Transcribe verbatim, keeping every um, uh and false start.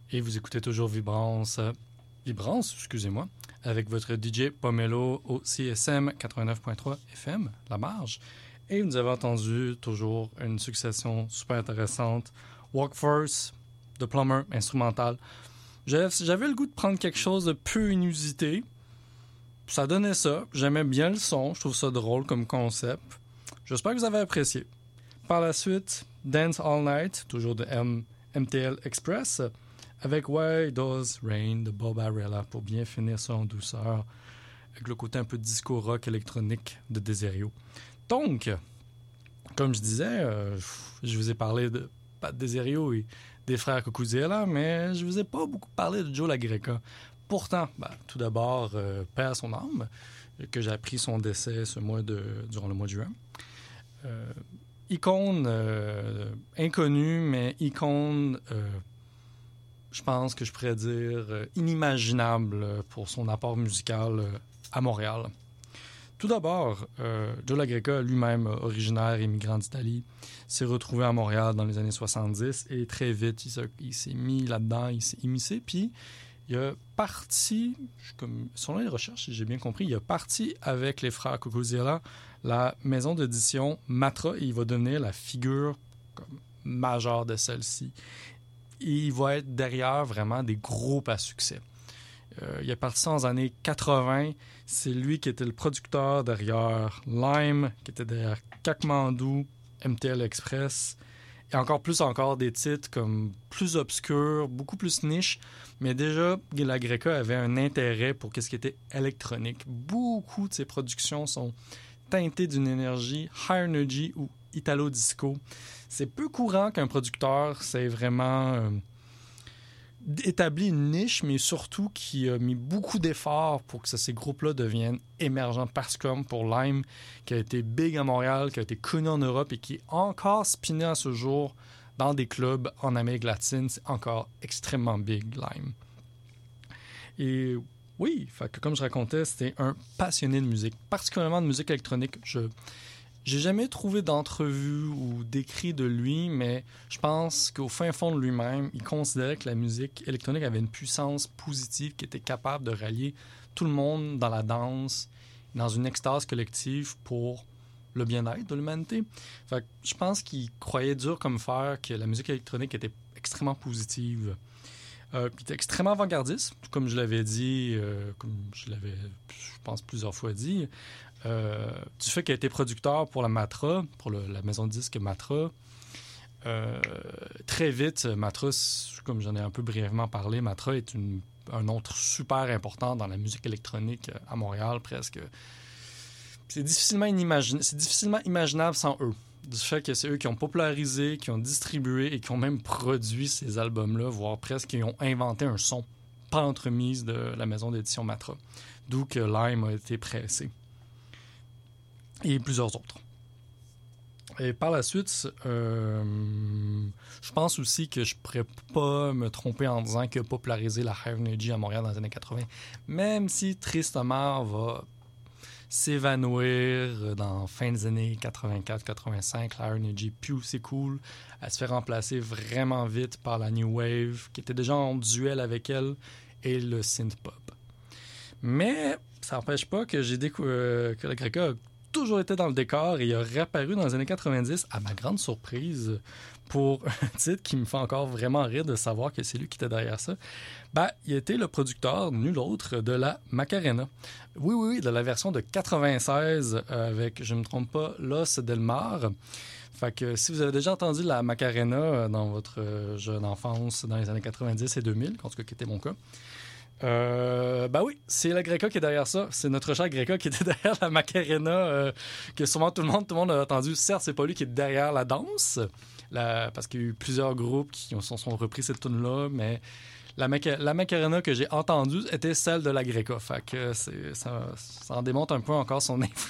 Et vous écoutez toujours Vibrance, euh, Vibrance, excusez-moi, avec votre D J Pomelo au C S M quatre-vingt-neuf point trois F M, La Marge. Et vous avez entendu toujours une succession super intéressante. Workforce, The Plumber, instrumental. J'avais, j'avais le goût de prendre quelque chose de peu inusité. Ça donnait ça. J'aimais bien le son. Je trouve ça drôle comme concept. J'espère que vous avez apprécié. Par la suite, Dance All Night, toujours de M- MTL Express, avec Why Does Rain de Bob Arella pour bien finir ça en douceur, avec le côté un peu disco rock électronique de Desirio. Donc, comme je disais, euh, je vous ai parlé de Pat Desirio et des frères Cucuziella, mais je vous ai pas beaucoup parlé de Joe LaGreca. Pourtant, ben, tout d'abord, euh, paix à son âme, que j'ai appris son décès ce mois de, durant le mois de juin. Euh, icône euh, inconnue, mais icône, euh, je pense que je pourrais dire, euh, inimaginable pour son apport musical euh, à Montréal. Tout d'abord, euh, Joe LaGreca, lui-même originaire immigrant d'Italie, s'est retrouvé à Montréal dans les années soixante-dix et très vite, il s'est, il s'est mis là-dedans, il s'est immiscé, puis il a parti, comme, selon les recherches, si j'ai bien compris, il a parti avec les frères Cucuziella la maison d'édition Matra et il va devenir la figure comme, majeure de celle-ci. Et il va être derrière vraiment des groupes à succès. Euh, il est parti ça dans les années quatre-vingts. C'est lui qui était le producteur derrière Lime, qui était derrière Kakmandu, M T L Express, et encore plus encore des titres comme plus obscurs, beaucoup plus niche. Mais déjà, LaGreca avait un intérêt pour ce qui était électronique. Beaucoup de ses productions sont teintées d'une énergie high energy ou italo-disco. C'est peu courant qu'un producteur s'est vraiment euh, établi une niche, mais surtout qui a mis beaucoup d'efforts pour que ces groupes-là deviennent émergents. Parce que comme pour Lime, qui a été big à Montréal, qui a été connu en Europe et qui est encore spiné à ce jour dans des clubs en Amérique latine, c'est encore extrêmement big, Lime. Et oui, fait que comme je racontais, c'était un passionné de musique, particulièrement de musique électronique. Je J'ai jamais trouvé d'entrevue ou d'écrit de lui, mais je pense qu'au fin fond de lui-même, il considérait que la musique électronique avait une puissance positive qui était capable de rallier tout le monde dans la danse, dans une extase collective pour le bien-être de l'humanité. Fait que je pense qu'il croyait dur comme fer que la musique électronique était extrêmement positive. Euh, il était extrêmement avant-gardiste, comme je l'avais dit, euh, comme je l'avais, je pense, plusieurs fois dit. Euh, du fait qu'il a été producteur pour la Matra, pour le, la maison de disques Matra, euh, très vite, Matra, comme j'en ai un peu brièvement parlé, Matra est une, un nom super important dans la musique électronique à Montréal, presque. C'est difficilement, inimagin... c'est difficilement imaginable sans eux. Du fait que c'est eux qui ont popularisé, qui ont distribué et qui ont même produit ces albums-là, voire presque qui ont inventé un son par l'entremise de la maison d'édition Matra. D'où que Lime a été pressé. Et plusieurs autres. Et par la suite, euh, je pense aussi que je ne pourrais pas me tromper en disant qu'il a popularisé la High Energy à Montréal dans les années quatre-vingts, même si tristement va s'évanouir dans la fin des années quatre-vingt-quatre quatre-vingt-cinq. La High Energy, plus c'est cool. Elle se fait remplacer vraiment vite par la New Wave, qui était déjà en duel avec elle, et le synth-pop. Mais ça n'empêche pas que j'ai découvert euh, que LaGreca a toujours été dans le décor et il a réapparu dans les années quatre-vingt-dix, à ma grande surprise, pour un titre qui me fait encore vraiment rire de savoir que c'est lui qui était derrière ça. Ben, il était le producteur, nul autre, de la Macarena. Oui, oui, oui, de la version de quatre-vingt-seize avec, je ne me trompe pas, Los Del Mar. Fait que si vous avez déjà entendu la Macarena dans votre jeune enfance, dans les années quatre-vingt-dix et deux mille, en tout cas qui était mon cas, Euh, ben oui, c'est LaGreca qui est derrière ça. C'est notre cher Greca qui était derrière la Macarena, euh, que sûrement tout le monde, tout le monde a entendu. Certes, c'est pas lui qui est derrière la danse, la, parce qu'il y a eu plusieurs groupes qui ont, sont, sont repris cette tune-là, mais la, Maca- la Macarena que j'ai entendue était celle de LaGreca. Fait que c'est, ça, ça en démontre un peu encore son influence